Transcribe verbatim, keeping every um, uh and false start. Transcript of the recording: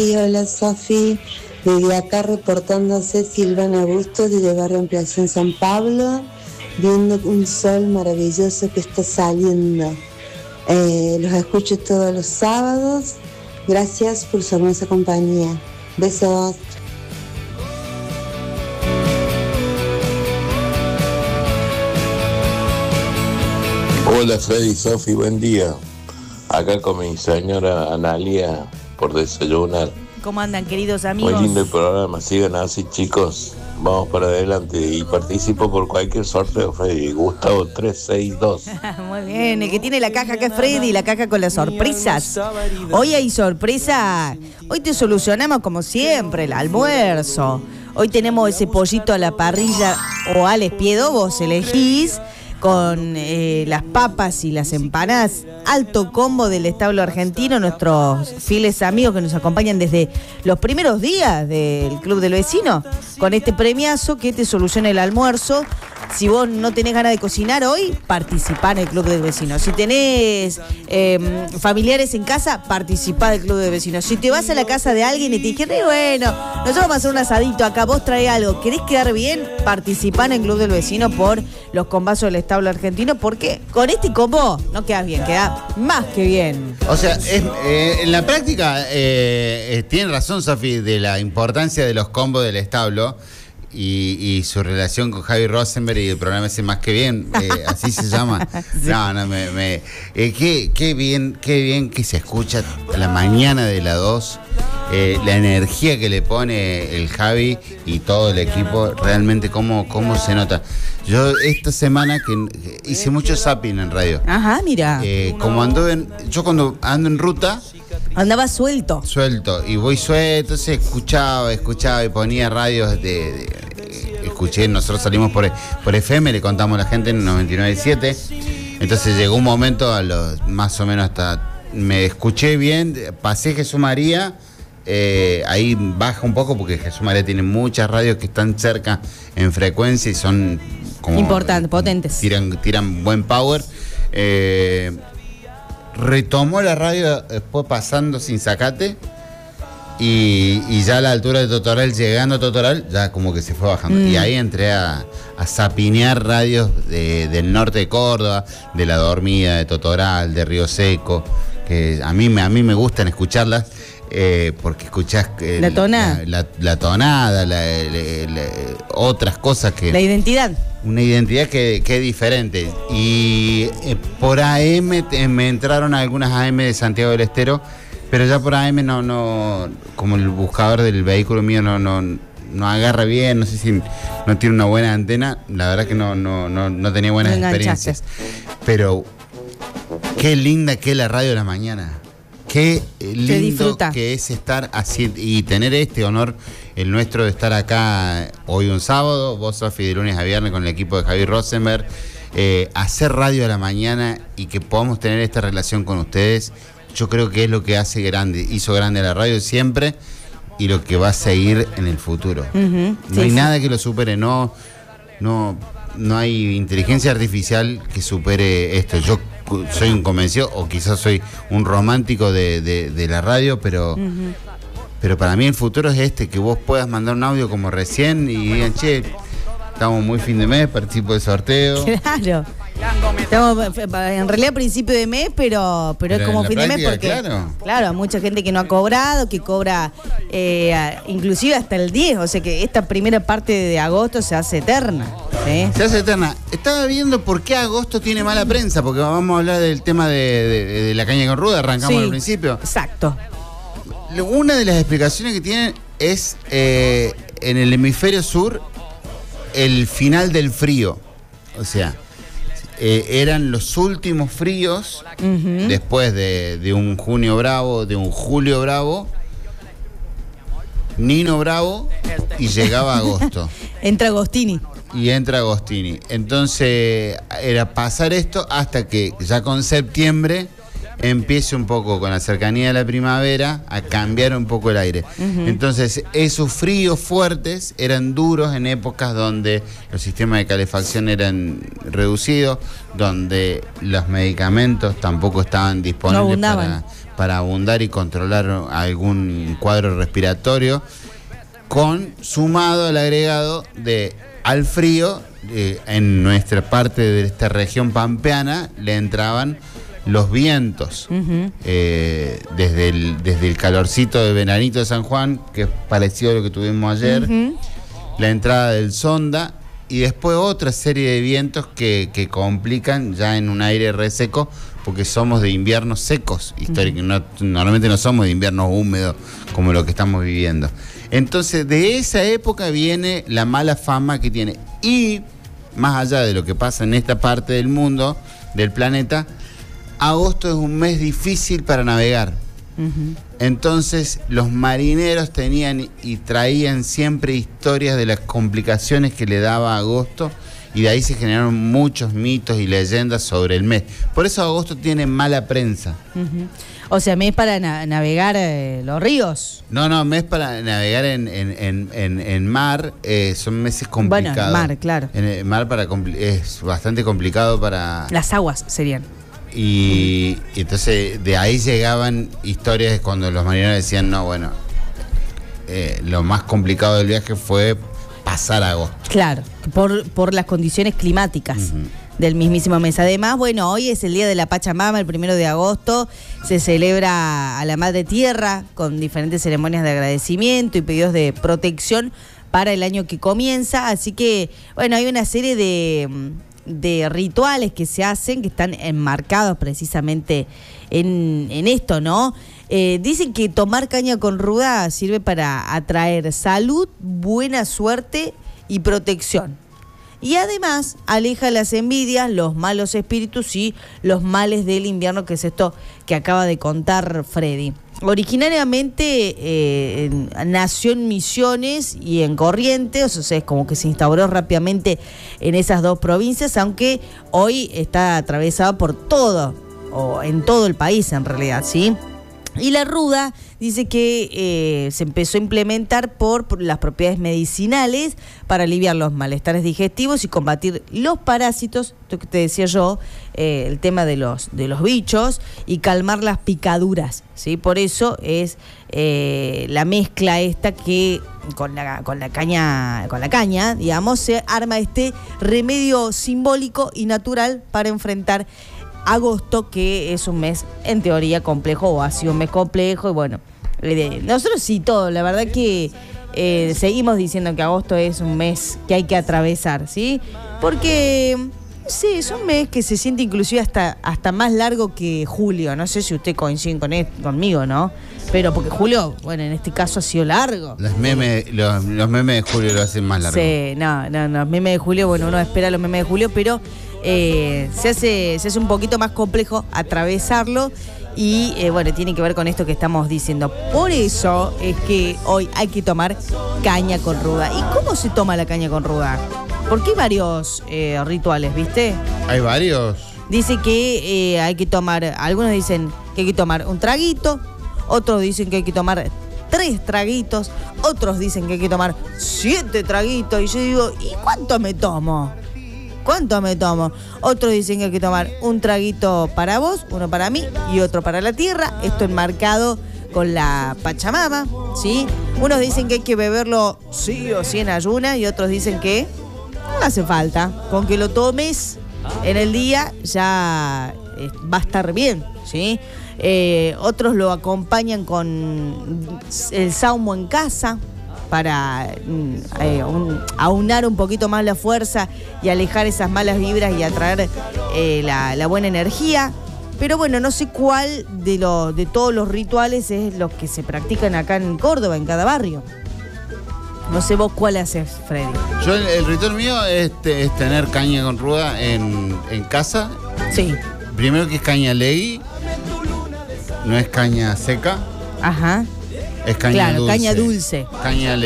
Y hola Sofi, desde acá reportándose Silvana Bustos desde Barrio Ampliación San Pablo, viendo un sol maravilloso que está saliendo. Eh, los escucho todos los sábados. Gracias por su hermosa compañía. Besos. Hola Freddy, Sofi, buen día. Acá con mi señora Analia por desayunar. ¿Cómo andan, queridos amigos? Muy lindo el programa, sigan así, chicos. Vamos para adelante y participo por cualquier sorteo, Freddy. Gustavo tres seis dos. Muy bien, el que tiene la caja acá es Freddy, la caja con las sorpresas. Hoy hay sorpresa. Hoy te solucionamos como siempre el almuerzo. Hoy tenemos ese pollito a la parrilla o al espiedo, vos elegís, con eh, las papas y las empanadas, alto combo del establo argentino, nuestros fieles amigos que nos acompañan desde los primeros días del Club del Vecino, con este premiazo que te soluciona el almuerzo. Si vos no tenés ganas de cocinar hoy, participá en el Club del Vecino. Si tenés eh, familiares en casa, participá del Club del Vecino. Si te vas a la casa de alguien y te dijeron, eh, bueno, nosotros vamos a hacer un asadito acá, vos trae algo, ¿querés quedar bien? Participá en el Club del Vecino por los combazos del establo argentino, porque con este combo no quedás bien, quedás más que bien. O sea, es, eh, en la práctica, eh, eh, tiene razón Sofi de la importancia de los combos del establo. Y, y su relación con Javi Rosenberg y el programa ese Más que Bien, eh, así se llama. Sí. No, no, me... me eh, qué, qué bien, qué bien que se escucha a la mañana de la dos, eh, la energía que le pone el Javi y todo el equipo, realmente cómo, cómo se nota. Yo esta semana que hice mucho zapping en radio. Ajá, mira. Eh, como ando en, yo cuando ando en ruta... Andaba suelto. Suelto, y voy suelto, entonces escuchaba, escuchaba y ponía radios de... de escuché, nosotros salimos por, por F M, le contamos a la gente en noventa y nueve punto siete. Entonces llegó un momento, a los más o menos hasta... Me escuché bien, pasé Jesús María, eh, ahí baja un poco porque Jesús María tiene muchas radios que están cerca en frecuencia y son como... Importantes, potentes. Tiran, tiran buen power. Eh... Retomó la radio después pasando sin Zacate y, y ya a la altura de Totoral, llegando a Totoral, ya como que se fue bajando. Mm. Y ahí entré a, a zapinear radios de, del norte de Córdoba, de La Dormida, de Totoral, de Río Seco, que a mí, a mí me gustan escucharlas. Eh, porque escuchás eh, la tonada, la, la, la tonada, la, la, la, otras cosas que... La identidad. Una identidad que, que es diferente. Y eh, por A M te, me entraron algunas A M de Santiago del Estero, pero ya por A M no, no, como el buscador del vehículo mío no, no, no agarra bien, no sé si no tiene una buena antena, la verdad que no, no, no, no tenía buenas no experiencias. Pero qué linda que es la radio de la mañana. Qué lindo que es estar así y tener este honor, el nuestro, de estar acá hoy un sábado, vos Sofi de lunes a viernes con el equipo de Javi Rosenberg, eh, hacer radio a la mañana y que podamos tener esta relación con ustedes, yo creo que es lo que hace grande, hizo grande a la radio siempre y lo que va a seguir en el futuro. Uh-huh. No sí, hay sí. nada que lo supere, no, no, no hay inteligencia artificial que supere esto. Yo soy un convencido, o quizás soy un romántico de, de, de la radio, pero, uh-huh. pero para mí el futuro es este, que vos puedas mandar un audio como recién y digan, che, estamos muy fin de mes, participo del sorteo. Claro. Estamos en realidad a principio de mes, pero, pero, pero es como fin práctica, de mes porque claro. claro, hay mucha gente que no ha cobrado, que cobra eh, inclusive hasta el diez, o sea que esta primera parte de agosto se hace eterna. ¿Sí? Se hace eterna. Estaba viendo por qué agosto tiene mala prensa, porque vamos a hablar del tema de, de, de la caña con ruda, arrancamos sí, al principio. Exacto. Una de las explicaciones que tienen es eh, en el hemisferio sur el final del frío, o sea, eh, eran los últimos fríos uh-huh. después de, de un junio bravo, de un julio bravo, Nino Bravo, y llegaba agosto. Entra Agostini. Y entra Agostini. Entonces era pasar esto hasta que ya con septiembre empiece un poco con la cercanía de la primavera a cambiar un poco el aire. Uh-huh. Entonces, esos fríos fuertes eran duros en épocas donde los sistemas de calefacción eran reducidos, donde los medicamentos tampoco estaban disponibles no para, para abundar y controlar algún cuadro respiratorio, con sumado al agregado de al frío, eh, en nuestra parte de esta región pampeana le entraban los vientos, uh-huh. eh, desde, el, desde el calorcito de veranito de San Juan, que es parecido a lo que tuvimos ayer, uh-huh. la entrada del sonda y después otra serie de vientos que, que complican ya en un aire reseco, porque somos de inviernos secos históricos, uh-huh. no, normalmente no somos de inviernos húmedos como lo que estamos viviendo. Entonces, de esa época viene la mala fama que tiene. Y, más allá de lo que pasa en esta parte del mundo, del planeta, agosto es un mes difícil para navegar. Uh-huh. Entonces, los marineros tenían y traían siempre historias de las complicaciones que le daba agosto, y de ahí se generaron muchos mitos y leyendas sobre el mes. Por eso agosto tiene mala prensa. Uh-huh. O sea, mes para na- navegar eh, los ríos. No, no, mes para navegar en, en, en, en, en mar, eh, son meses complicados. Bueno, en mar, claro. En el mar para compl- es bastante complicado para... Las aguas serían. Y, y entonces de ahí llegaban historias cuando los marineros decían, no, bueno, eh, lo más complicado del viaje fue pasar agosto. Claro, por, por las condiciones climáticas. Uh-huh. Del mismísimo mes. Además, bueno, hoy es el Día de la Pachamama, el primero de agosto, se celebra a la Madre Tierra con diferentes ceremonias de agradecimiento y pedidos de protección para el año que comienza, así que, bueno, hay una serie de, de rituales que se hacen, que están enmarcados precisamente en, en esto, ¿no? Eh, dicen que tomar caña con ruda sirve para atraer salud, buena suerte y protección. Y además aleja las envidias, los malos espíritus y los males del invierno, que es esto que acaba de contar Freddy. Originariamente eh, nació en Misiones y en Corrientes, o sea, es como que se instauró rápidamente en esas dos provincias, aunque hoy está atravesado por todo, o en todo el país en realidad, ¿sí? Y la ruda dice que eh, se empezó a implementar por, por las propiedades medicinales para aliviar los malestares digestivos y combatir los parásitos, esto que te decía yo, eh, el tema de los, de los bichos, y calmar las picaduras, ¿sí? Por eso es eh, la mezcla esta que con la, con la caña, con la caña, digamos, se arma este remedio simbólico y natural para enfrentar agosto, que es un mes en teoría complejo, o ha sido un mes complejo, y bueno, nosotros sí todo, la verdad que eh, seguimos diciendo que agosto es un mes que hay que atravesar, ¿sí? Porque sí, es un mes que se siente inclusive hasta, hasta más largo que julio, no sé si usted coincide con esto, conmigo, ¿no? Pero porque julio, bueno, en este caso ha sido largo. Los memes, los, los memes de julio lo hacen más largo. Sí, no, no, no, los memes de julio, bueno, uno espera los memes de julio, pero eh, se hace, se hace un poquito más complejo atravesarlo y, eh, bueno, tiene que ver con esto que estamos diciendo. Por eso es que hoy hay que tomar caña con ruda. ¿Y cómo se toma la caña con ruda? Porque hay varios eh, rituales, ¿viste? Hay varios. Dice que eh, hay que tomar, algunos dicen que hay que tomar un traguito, otros dicen que hay que tomar tres traguitos, otros dicen que hay que tomar siete traguitos. Y yo digo, ¿y cuánto me tomo? ¿Cuánto me tomo? Otros dicen que hay que tomar un traguito para vos, uno para mí y otro para la tierra. Esto enmarcado con la Pachamama, ¿sí? Unos dicen que hay que beberlo sí o sí en ayuna, y otros dicen que no hace falta. Con que lo tomes en el día ya eh, va a estar bien, ¿sí? Eh, otros lo acompañan con el saumo en casa para eh, un, aunar un poquito más la fuerza y alejar esas malas vibras y atraer eh, la, la buena energía. Pero bueno, no sé cuál de, lo, de todos los rituales es los que se practican acá en Córdoba, en cada barrio. No sé vos cuál haces, Freddy. Yo el, el ritual mío es, es tener caña con ruda en, en casa. Sí. Primero que es caña legui, no es caña seca. Ajá. Es caña claro, dulce. caña dulce. Caña